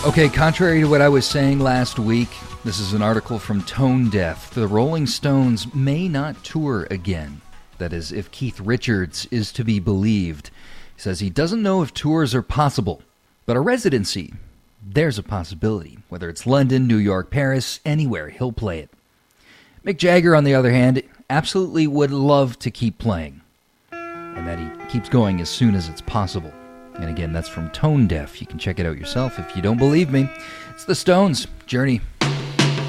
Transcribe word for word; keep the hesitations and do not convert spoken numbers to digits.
Okay, contrary to what I was saying last week, this is an article from Tone Deaf. The Rolling Stones may not tour again. That is, if Keith Richards is to be believed. He says he doesn't know if tours are possible, but a residency, there's a possibility. Whether it's London, New York, Paris, anywhere, he'll play it. Mick Jagger, on the other hand, absolutely would love to keep playing, and that he keeps going as soon as it's possible. And again, that's from Tone Deaf. You can check it out yourself if you don't believe me. It's the Stones. Journey.